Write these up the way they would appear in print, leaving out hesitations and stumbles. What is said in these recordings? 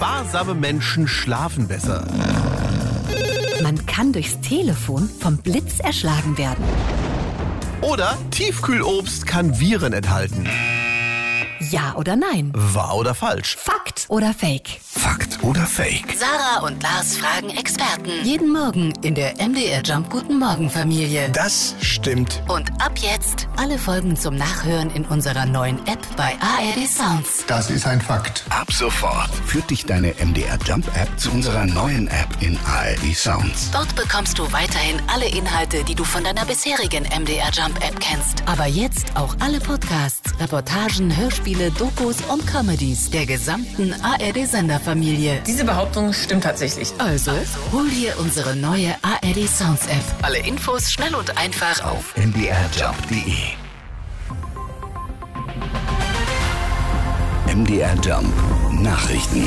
Sparsame Menschen schlafen besser. Man kann durchs Telefon vom Blitz erschlagen werden. Oder Tiefkühlobst kann Viren enthalten. Ja oder nein? Wahr oder falsch? Fakt oder Fake? Fakt oder Fake? Sarah und Lars fragen Experten. Jeden Morgen in der MDR Jump Guten Morgen Familie. Das stimmt. Und ab jetzt alle Folgen zum Nachhören in unserer neuen App bei ARD Sounds. Das ist ein Fakt. Ab sofort führt dich deine MDR Jump App zu unserer neuen App in ARD Sounds. Dort bekommst du weiterhin alle Inhalte, die du von deiner bisherigen MDR Jump App kennst. Aber jetzt auch alle Podcasts, Reportagen, Hörspiele, Dokus und Comedies der gesamten ARD-Senderfamilie. Diese Behauptung stimmt tatsächlich. Also, hol dir unsere neue ARD Sounds App. Alle Infos schnell und einfach Auf mdrjump.de. MDR Jump Nachrichten.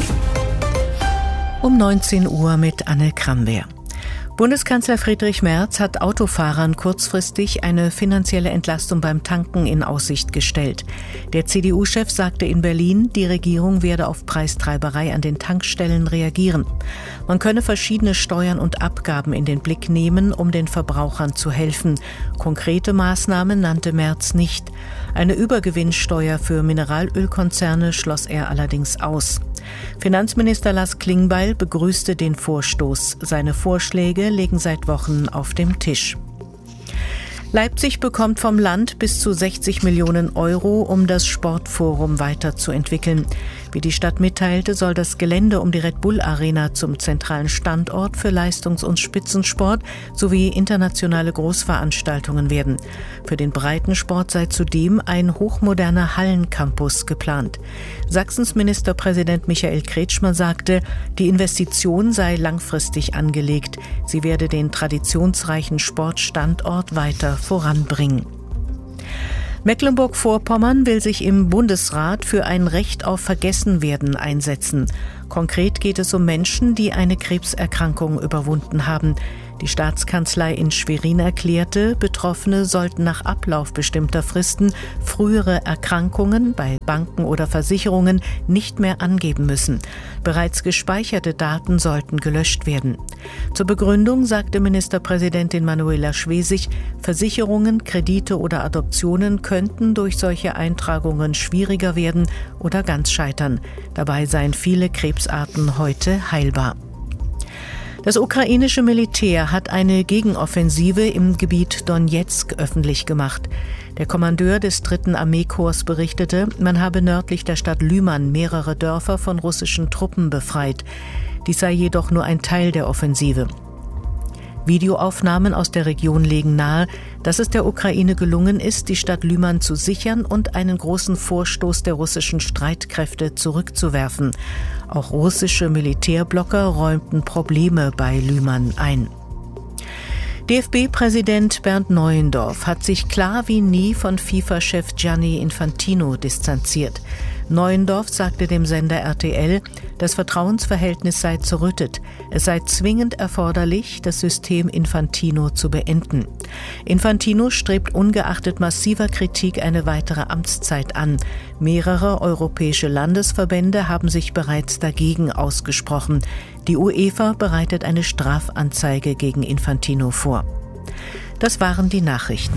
Um 19 Uhr mit Anne Kramwehr. Bundeskanzler Friedrich Merz hat Autofahrern kurzfristig eine finanzielle Entlastung beim Tanken in Aussicht gestellt. Der CDU-Chef sagte in Berlin, die Regierung werde auf Preistreiberei an den Tankstellen reagieren. Man könne verschiedene Steuern und Abgaben in den Blick nehmen, um den Verbrauchern zu helfen. Konkrete Maßnahmen nannte Merz nicht. Eine Übergewinnsteuer für Mineralölkonzerne schloss er allerdings aus. Finanzminister Lars Klingbeil begrüßte den Vorstoß. Seine Vorschläge liegen seit Wochen auf dem Tisch. Leipzig bekommt vom Land bis zu 60 Millionen Euro, um das Sportforum weiterzuentwickeln. Wie die Stadt mitteilte, soll das Gelände um die Red Bull Arena zum zentralen Standort für Leistungs- und Spitzensport sowie internationale Großveranstaltungen werden. Für den Breitensport sei zudem ein hochmoderner Hallencampus geplant. Sachsens Ministerpräsident Michael Kretschmer sagte, die Investition sei langfristig angelegt. Sie werde den traditionsreichen Sportstandort weiter voranbringen. Mecklenburg-Vorpommern will sich im Bundesrat für ein Recht auf Vergessenwerden einsetzen. Konkret geht es um Menschen, die eine Krebserkrankung überwunden haben. Die Staatskanzlei in Schwerin erklärte, Betroffene sollten nach Ablauf bestimmter Fristen frühere Erkrankungen bei Banken oder Versicherungen nicht mehr angeben müssen. Bereits gespeicherte Daten sollten gelöscht werden. Zur Begründung sagte Ministerpräsidentin Manuela Schwesig, Versicherungen, Kredite oder Adoptionen könnten durch solche Eintragungen schwieriger werden oder ganz scheitern. Dabei seien viele Krebsarten heute heilbar. Das ukrainische Militär hat eine Gegenoffensive im Gebiet Donezk öffentlich gemacht. Der Kommandeur des 3. Armeekorps berichtete, man habe nördlich der Stadt Lyman mehrere Dörfer von russischen Truppen befreit. Dies sei jedoch nur ein Teil der Offensive. Videoaufnahmen aus der Region legen nahe, dass es der Ukraine gelungen ist, die Stadt Lyman zu sichern und einen großen Vorstoß der russischen Streitkräfte zurückzuwerfen. Auch russische Militärblocker räumten Probleme bei Lyman ein. DFB-Präsident Bernd Neuendorf hat sich klar wie nie von FIFA-Chef Gianni Infantino distanziert. Neuendorf sagte dem Sender RTL, das Vertrauensverhältnis sei zerrüttet. Es sei zwingend erforderlich, das System Infantino zu beenden. Infantino strebt ungeachtet massiver Kritik eine weitere Amtszeit an. Mehrere europäische Landesverbände haben sich bereits dagegen ausgesprochen. Die UEFA bereitet eine Strafanzeige gegen Infantino vor. Das waren die Nachrichten.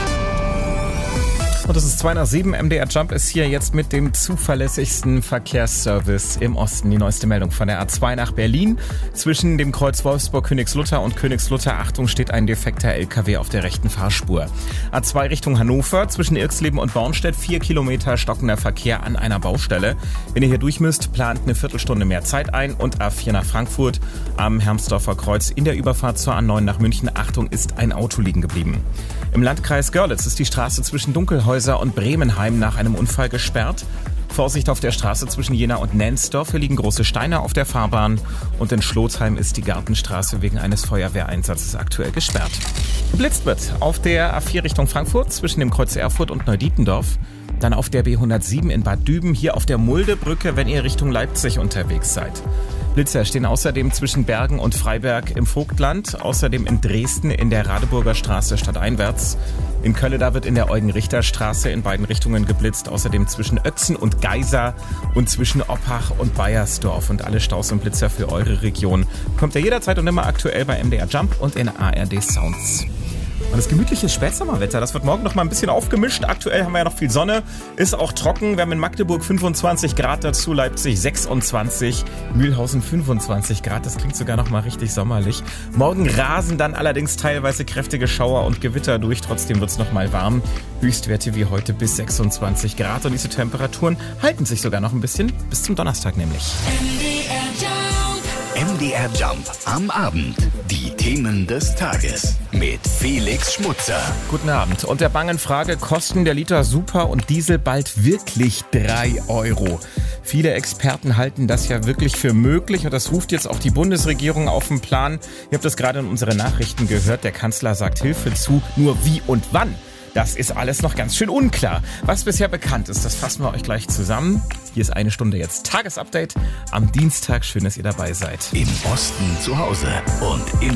Und es ist 2:07. MDR Jump ist hier jetzt mit dem zuverlässigsten Verkehrsservice im Osten. Die neueste Meldung von der A2 nach Berlin. Zwischen dem Kreuz Wolfsburg-Königslutter und Königslutter, Achtung, steht ein defekter LKW auf der rechten Fahrspur. A2 Richtung Hannover, zwischen Irxleben und Bornstedt, 4 Kilometer stockender Verkehr an einer Baustelle. Wenn ihr hier durch müsst, plant eine Viertelstunde mehr Zeit ein. Und A4 nach Frankfurt am Hermsdorfer Kreuz in der Überfahrt zur A9 nach München. Achtung, ist ein Auto liegen geblieben. Im Landkreis Görlitz ist die Straße zwischen Dunkelhäuser und Bremenheim nach einem Unfall gesperrt. Vorsicht auf der Straße zwischen Jena und Nensdorf. Hier liegen große Steine auf der Fahrbahn. Und in Schlotheim ist die Gartenstraße wegen eines Feuerwehreinsatzes aktuell gesperrt. Geblitzt wird auf der A4 Richtung Frankfurt zwischen dem Kreuz Erfurt und Neudietendorf. Dann auf der B107 in Bad Düben, hier auf der Muldebrücke, wenn ihr Richtung Leipzig unterwegs seid. Blitzer stehen außerdem zwischen Bergen und Freiberg im Vogtland, außerdem in Dresden in der Radeburger Straße stadteinwärts. In Kölle, da wird in der Eugen-Richter-Straße in beiden Richtungen geblitzt, außerdem zwischen Ötzen und Geisa und zwischen Oppach und Baiersdorf. Und alle Staus und Blitzer für eure Region bekommt ihr jederzeit und immer aktuell bei MDR Jump und in ARD Sounds. Und das gemütliche Spätsommerwetter, das wird morgen noch mal ein bisschen aufgemischt. Aktuell haben wir ja noch viel Sonne, ist auch trocken. Wir haben in Magdeburg 25 Grad dazu, Leipzig 26, Mühlhausen 25 Grad. Das klingt sogar noch mal richtig sommerlich. Morgen rasen dann allerdings teilweise kräftige Schauer und Gewitter durch. Trotzdem wird es noch mal warm. Höchstwerte wie heute bis 26 Grad. Und diese Temperaturen halten sich sogar noch ein bisschen bis zum Donnerstag nämlich. MDR Jump am Abend. Die Themen des Tages mit Felix Schmutzer. Guten Abend. Und der bangen Frage, kosten der Liter Super und Diesel bald wirklich 3 €? Viele Experten halten das ja wirklich für möglich und das ruft jetzt auch die Bundesregierung auf den Plan. Ihr habt das gerade in unseren Nachrichten gehört. Der Kanzler sagt Hilfe zu, nur wie und wann. Das ist alles noch ganz schön unklar. Was bisher bekannt ist, das fassen wir euch gleich zusammen. Hier ist eine Stunde jetzt Tagesupdate am Dienstag. Schön, dass ihr dabei seid. Im Osten zu Hause und im